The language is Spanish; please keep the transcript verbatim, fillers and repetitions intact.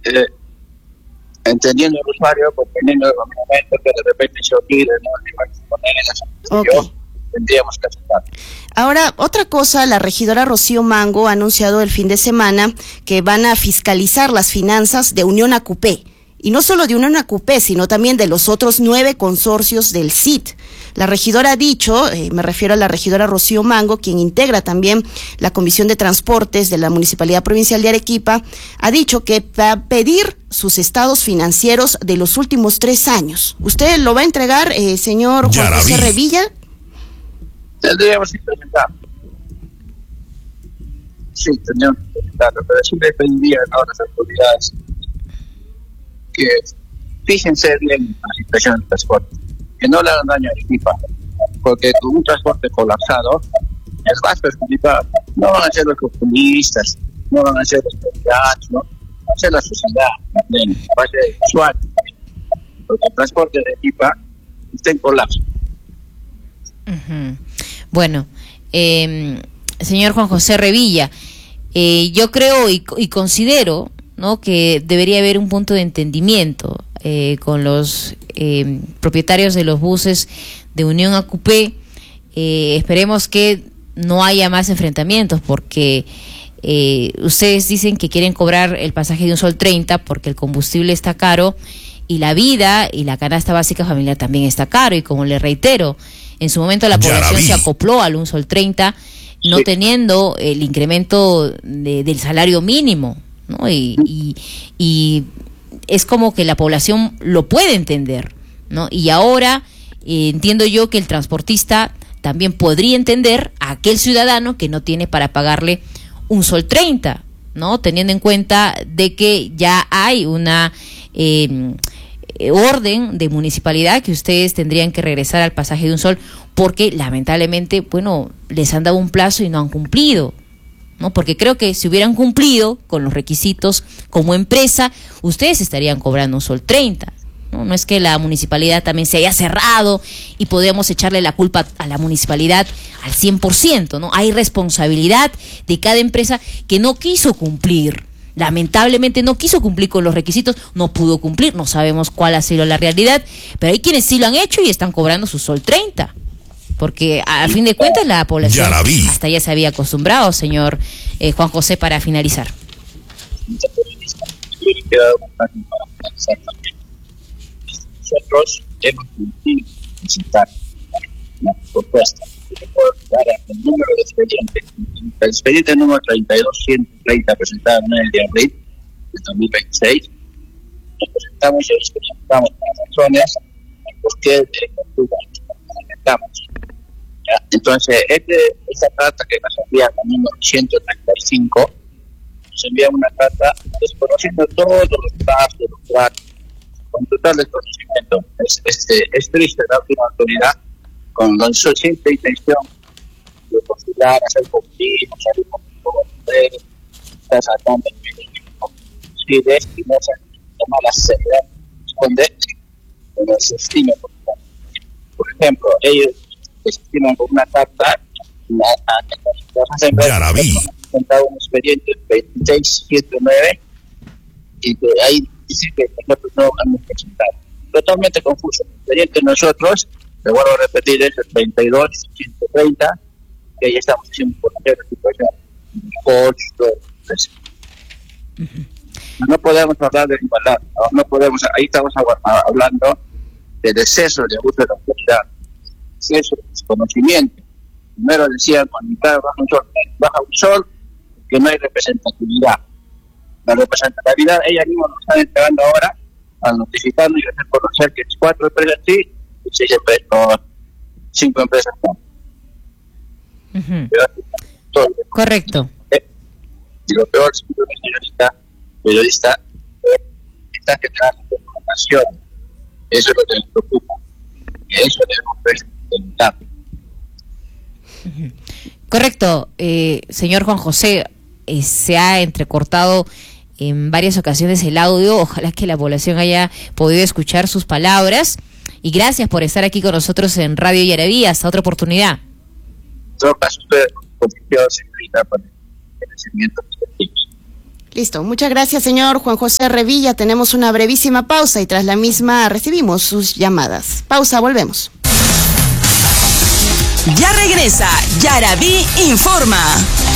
eh, entendiendo el usuario, comprendiendo el momento que de repente se olvide, ¿no? Okay. Yo, tendríamos que aceptar. Ahora, otra cosa, la regidora Rocío Mango ha anunciado el fin de semana que van a fiscalizar las finanzas de Unión Acupé. Y no solo de Unión Acupé, sino también de los otros nueve consorcios del C I T. La regidora ha dicho, eh, me refiero a la regidora Rocío Mango, quien integra también la Comisión de Transportes de la Municipalidad Provincial de Arequipa, ha dicho que va a pedir sus estados financieros de los últimos tres años. ¿Usted lo va a entregar, eh, señor Juan José Revilla? Tendríamos que presentarlo. Sí, tendríamos que presentarlo, pero sí le pediría a las autoridades que fíjense bien la situación del transporte, que no le hagan daño a Arequipa, porque con un transporte colapsado es más perjudicado. No van a ser los populistas, no van a ser los candidatos, no va a ser la sociedad, va a ser el usuario, porque el transporte de Arequipa está en colapso. Uh-huh. Bueno, eh, señor Juan José Revilla, eh, yo creo y, y considero, ¿no?, que debería haber un punto de entendimiento eh, con los eh, propietarios de los buses de Unión Acupé. Eh, esperemos que no haya más enfrentamientos, porque eh, ustedes dicen que quieren cobrar el pasaje de un sol treinta porque el combustible está caro y la vida y la canasta básica familiar también está caro, y como le reitero, en su momento la población se acopló al un sol treinta, no sí. teniendo el incremento de, del salario mínimo, ¿no? Y, y, y es como que la población lo puede entender, ¿no? Y ahora eh, entiendo yo que el transportista también podría entender a aquel ciudadano que no tiene para pagarle un sol treinta, ¿no? Teniendo en cuenta de que ya hay una eh, orden de municipalidad que ustedes tendrían que regresar al pasaje de un sol, porque lamentablemente, bueno, les han dado un plazo y no han cumplido, ¿no? Porque creo que si hubieran cumplido con los requisitos como empresa, ustedes estarían cobrando un sol treinta, ¿no? No es que la municipalidad también se haya cerrado y podríamos echarle la culpa a la municipalidad al cien por ciento, ¿no? Hay responsabilidad de cada empresa que no quiso cumplir. Lamentablemente no quiso cumplir con los requisitos, no pudo cumplir, no sabemos cuál ha sido la realidad, pero hay quienes sí lo han hecho y están cobrando su sol treinta. Porque a fin de cuentas la población ya hasta ya se había acostumbrado, señor eh, Juan José, para finalizar. Nosotros hemos podido presentar una propuesta que puedo dar el número de expedientes. El expediente número treinta y dos ciento treinta presentado en el de abril de dos mil veintiséis. Nos presentamos y presentamos las razones por qué presentamos. Entonces, este, esta carta que nos envía el número ciento treinta y cinco, nos envía una carta desconociendo todos los pasos, los platos, con total desconocimiento. Es, este, es triste la última autoridad, con la simple intención de postular, hacer populismo, salir con ustedes, está sacando el mínimo, y de esto no se toma la seriedad, responder, pero se estima. Por ejemplo, ellos estiman con una carta a las empresas han presentado un expediente veintiséis ciento nueve y que ahí dice que nosotros no hemos presentado. Totalmente confuso. El expediente nosotros, le vuelvo a repetir, es el treinta y dos ciento treinta, que ya estamos haciendo por la situación costo. No podemos hablar de igualdad, no, no podemos, ahí estamos hablando del exceso de abuso de la autoridad, exceso de desconocimiento. Primero decían, cuando baja un sol, baja un sol, que no hay representatividad. La representatividad, ella misma nos está entregando ahora, al notificarnos y hacer conocer que cuatro empresas sí, y seis empresas no, cinco empresas no. Uh-huh. Todo, correcto. Y lo peor, señor periodista, periodista, está generando información. Eso es lo que nos preocupa. Eso debemos presentar. Uh-huh. Correcto, eh, señor Juan José, eh, se ha entrecortado en varias ocasiones el audio. Ojalá que la población haya podido escuchar sus palabras. Y gracias por estar aquí con nosotros en Radio Yaraví. Hasta otra oportunidad. En todo caso, usted, señorita, para el crecimiento de los Listo, muchas gracias, señor Juan José Revilla. Tenemos una brevísima pausa y tras la misma recibimos sus llamadas. Pausa, volvemos. Ya regresa Yarabí Informa.